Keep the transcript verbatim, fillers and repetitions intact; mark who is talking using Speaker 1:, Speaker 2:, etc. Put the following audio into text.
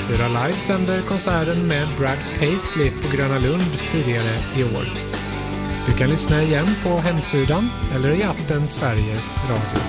Speaker 1: fyra Live sänder konserten med Brad Paisley på Gröna Lund tidigare i år. Du kan lyssna igen på hemsidan eller i appen Sveriges Radio.